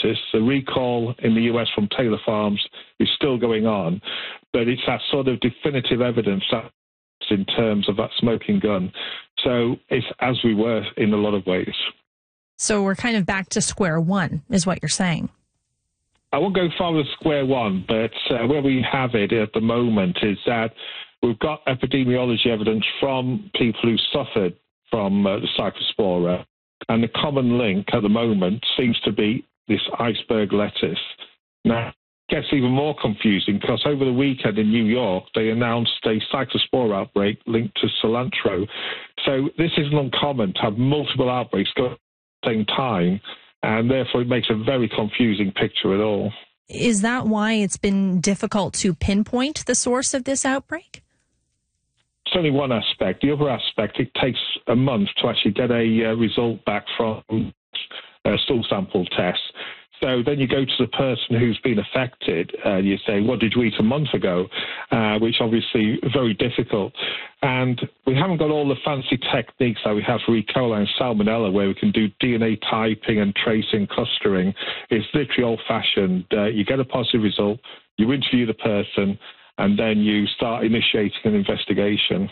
lettuce. The recall in the US from Taylor Farms is still going on, but it's that sort of definitive evidence that in terms of that smoking gun. So it's as we were in a lot of ways. So we're kind of back to square one, is what you're saying. I won't go far as square one, but where we have it at the moment is that we've got epidemiology evidence from people who suffered from the Cyclospora, and the common link at the moment seems to be this iceberg lettuce. Now, it gets even more confusing because over the weekend in New York, they announced a Cyclospora outbreak linked to cilantro. So this isn't uncommon to have multiple outbreaks go at the same time, and therefore it makes a very confusing picture at all. Is that why it's been difficult to pinpoint the source of this outbreak? It's only one aspect. The other aspect, it takes a month to actually get a result back from a stool sample test. So then you go to the person who's been affected and you say, what did you eat a month ago? Which obviously is very difficult. And we haven't got all the fancy techniques that we have for E. coli and Salmonella, where we can do DNA typing and tracing, clustering. It's literally old-fashioned. You get a positive result, you interview the person, and then you start initiating an investigation.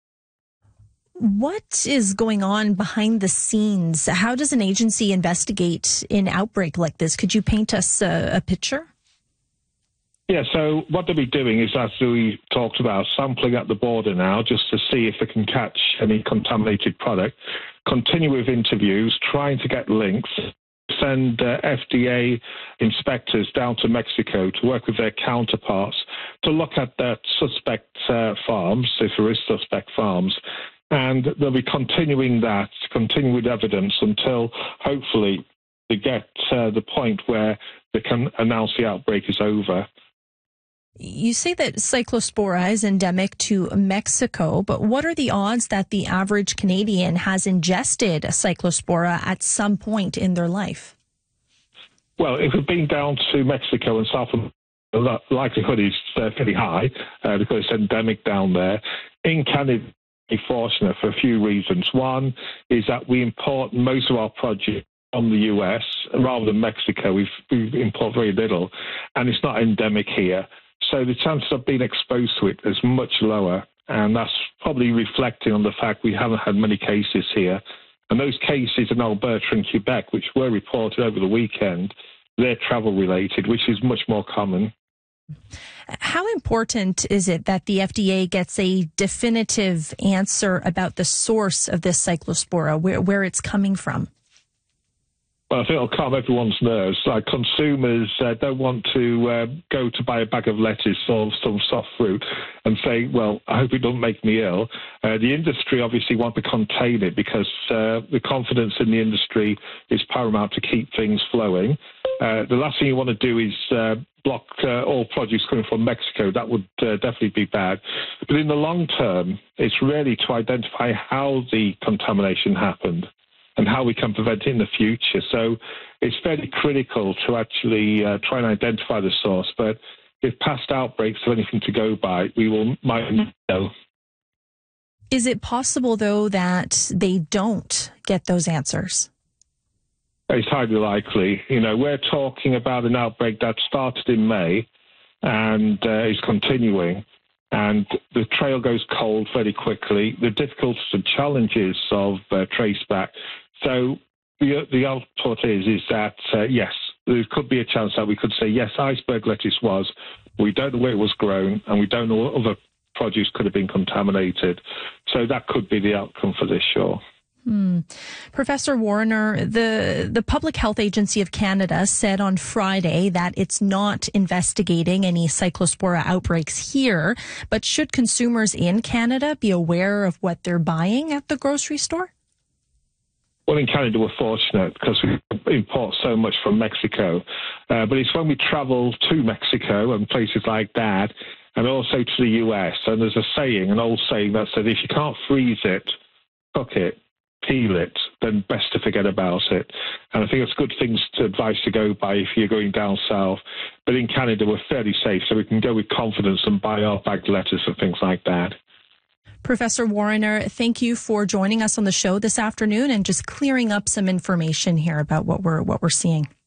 What is going on behind the scenes? How does an agency investigate an outbreak like this? Could you paint us a picture? Yeah, so what they'll be doing is, as we talked about, sampling at the border now just to see if they can catch any contaminated product, continue with interviews, trying to get links, send FDA inspectors down to Mexico to work with their counterparts to look at that suspect farms, if there is suspect farms, and they'll be continuing with evidence until hopefully they get the point where they can announce the outbreak is over. You say that Cyclospora is endemic to Mexico, but what are the odds that the average Canadian has ingested a Cyclospora at some point in their life? Well, if we've been down to Mexico and South America, the likelihood is fairly high because it's endemic down there. In Canada, we're fortunate for a few reasons. One is that we import most of our produce from the US rather than Mexico. We import very little, and it's not endemic here. So the chances of being exposed to it is much lower, and that's probably reflecting on the fact we haven't had many cases here. And those cases in Alberta and Quebec, which were reported over the weekend, they're travel-related, which is much more common. How important is it that the FDA gets a definitive answer about the source of this Cyclospora, where it's coming from? Well, I think it'll calm everyone's nerves. Like consumers don't want to go to buy a bag of lettuce or some soft fruit and say, well, I hope it doesn't make me ill. The industry obviously want to contain it because the confidence in the industry is paramount to keep things flowing. The last thing you want to do is block all produce coming from Mexico. That would definitely be bad. But in the long term, it's really to identify how the contamination happened and how we can prevent it in the future. So it's fairly critical to actually try and identify the source. But if past outbreaks are anything to go by, might know. Is it possible, though, that they don't get those answers? It's highly likely. You know, we're talking about an outbreak that started in May and is continuing. And the trail goes cold very quickly. The difficulties and challenges of traceback. So the output is that, yes, there could be a chance that we could say, yes, iceberg lettuce was. We don't know where it was grown, and we don't know what other produce could have been contaminated. So that could be the outcome for this, sure. Professor Warner, the Public Health Agency of Canada said on Friday that it's not investigating any Cyclospora outbreaks here, but should consumers in Canada be aware of what they're buying at the grocery store? Well, in Canada, we're fortunate because we import so much from Mexico. But it's when we travel to Mexico and places like that, and also to the US, and there's a saying, an old saying that said, if you can't freeze it, cook it, peel it, then best to forget about it. And I think it's good things to advise to go by if you're going down south. But in Canada, we're fairly safe, so we can go with confidence and buy our bagged lettuce and things like that. Professor Warner, thank you for joining us on the show this afternoon and just clearing up some information here about what we're seeing.